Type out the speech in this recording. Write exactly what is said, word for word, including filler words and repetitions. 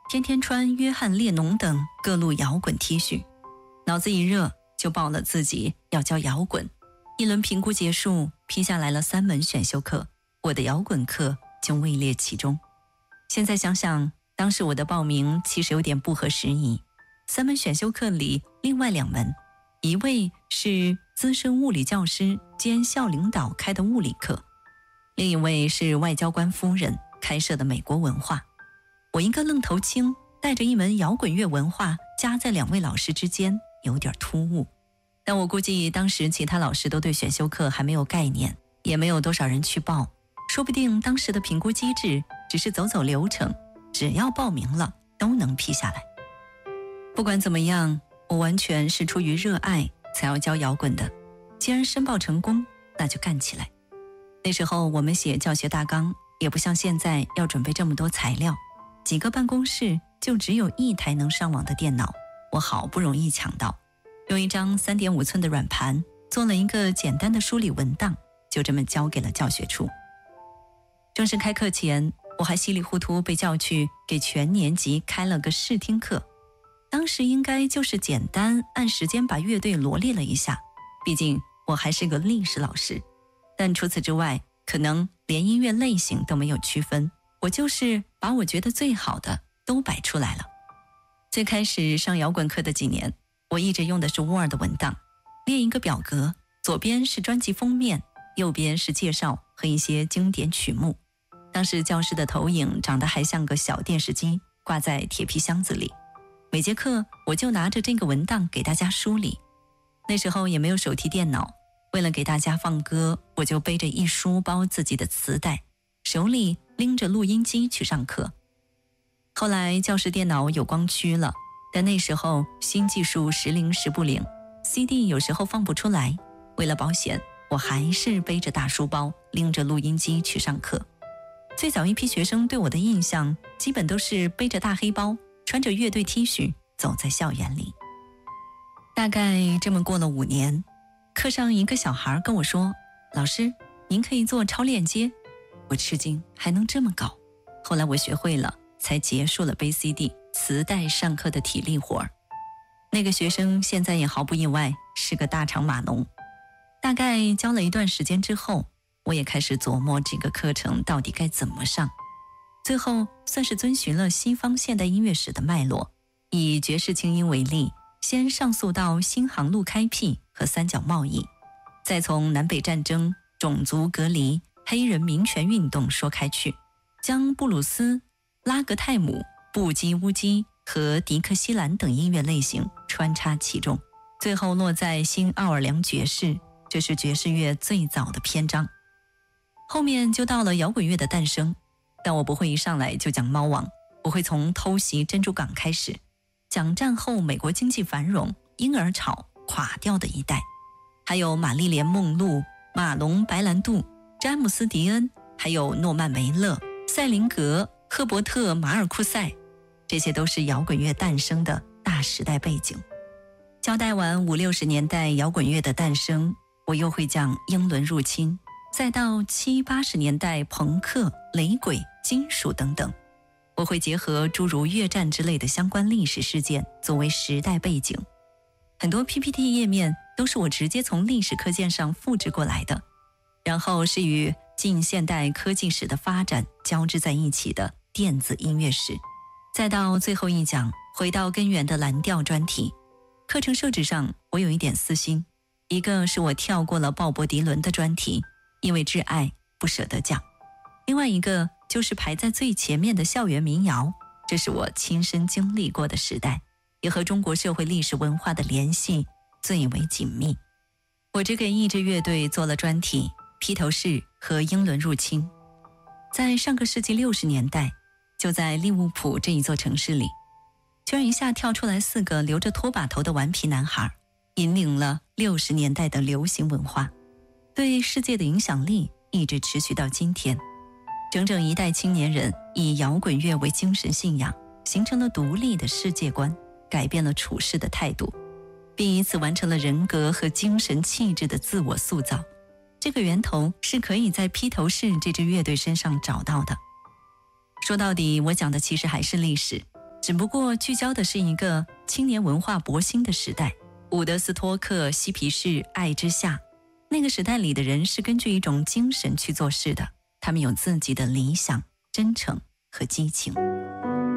天天穿约翰列侬等各路摇滚 T 恤，脑子一热就报了自己要教摇滚。一轮评估结束，批下来了三门选修课，我的摇滚课就位列其中。现在想想，当时我的报名其实有点不合时宜。三门选修课里，另外两门，一位是资深物理教师兼校领导开的物理课，另一位是外交官夫人开设的美国文化。我一个愣头青，带着一门摇滚乐文化夹在两位老师之间，有点突兀。但我估计当时其他老师都对选修课还没有概念，也没有多少人去报，说不定当时的评估机制只是走走流程，只要报名了都能批下来。不管怎么样，我完全是出于热爱才要教摇滚的，既然申报成功，那就干起来。那时候我们写教学大纲也不像现在要准备这么多材料，几个办公室就只有一台能上网的电脑，我好不容易抢到，用一张 三点五寸的软盘做了一个简单的梳理文档，就这么交给了教学处。正式开课前，我还稀里糊涂被叫去给全年级开了个试听课。当时应该就是简单按时间把乐队罗列了一下，毕竟我还是个历史老师。但除此之外，可能连音乐类型都没有区分，我就是把我觉得最好的都摆出来了。最开始上摇滚课的几年，我一直用的是 Word 文档，列一个表格，左边是专辑封面，右边是介绍和一些经典曲目。当时教室的投影长得还像个小电视机，挂在铁皮箱子里。每节课我就拿着这个文档给大家梳理。那时候也没有手提电脑，为了给大家放歌，我就背着一书包自己的磁带，手里拎着录音机去上课。后来教室电脑有光驱了，但那时候新技术时灵时不灵， C D 有时候放不出来，为了保险，我还是背着大书包，拎着录音机去上课。最早一批学生对我的印象基本都是背着大黑包，穿着乐队 T 恤走在校园里。大概这么过了五年，课上一个小孩跟我说，老师，您可以做超链接。我吃惊，还能这么搞？后来我学会了，才结束了背 C D 磁带上课的体力活儿。那个学生现在也毫不意外是个大厂码农。大概教了一段时间之后，我也开始琢磨这个课程到底该怎么上。最后算是遵循了西方现代音乐史的脉络，以爵士轻音为例，先上溯到新航路开辟和三角贸易，再从南北战争、种族隔离、黑人民权运动说开去，将布鲁斯、拉格泰姆、布基乌基和迪克西兰等音乐类型穿插其中，最后落在新奥尔良爵士，这是爵士乐最早的篇章。后面就到了摇滚乐的诞生，但我不会一上来就讲猫王，我会从偷袭珍珠港开始，讲战后美国经济繁荣、婴儿潮垮掉的一代，还有玛丽莲梦露、马龙白兰度、詹姆斯迪恩，还有诺曼梅勒、塞林格、赫伯特马尔库塞，这些都是摇滚乐诞生的大时代背景。交代完五六十年代摇滚乐的诞生，我又会讲英伦入侵，再到七八十年代朋克、雷鬼、金属等等，我会结合诸如越战之类的相关历史事件作为时代背景。很多 P P T 页面都是我直接从历史课件上复制过来的，然后是与近现代科技史的发展交织在一起的电子音乐史，再到最后一讲回到根源的蓝调专题。课程设置上我有一点私心，一个是我跳过了鲍勃迪伦的专题，因为挚爱不舍得讲，另外一个就是排在最前面的校园民谣，这是我亲身经历过的时代，也和中国社会历史文化的联系最为紧密。我只给意志乐队做了专题，披头士和英伦入侵。在上个世纪六十年代，就在利物浦这一座城市里，居然一下跳出来四个留着拖把头的顽皮男孩，引领了六十年代的流行文化，对世界的影响力一直持续到今天。整整一代青年人以摇滚乐为精神信仰，形成了独立的世界观，改变了处事的态度，并以此完成了人格和精神气质的自我塑造。这个源头是可以在披头士这支乐队身上找到的。说到底，我讲的其实还是历史， 只不过聚焦的是一个青年文化勃兴的时代。伍德斯托克、嬉皮士、爱之夏，那个时代里的人是根据一种精神去做事的，他们有自己的理想、真诚和激情。